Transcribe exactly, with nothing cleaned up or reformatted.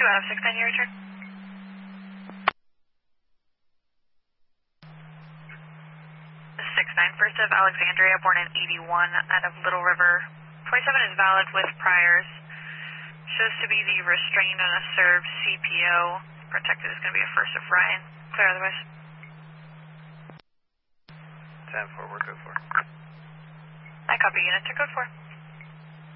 two out of six nine, your return. six nine, first of Alexandria, born in eighty-one, out of Little River. twenty-seven is valid with priors. Shows to be the restrained on a served C P O. Protected is going to be a first of Ryan. Clear otherwise. ten four, we're good for. I copy unit to code four.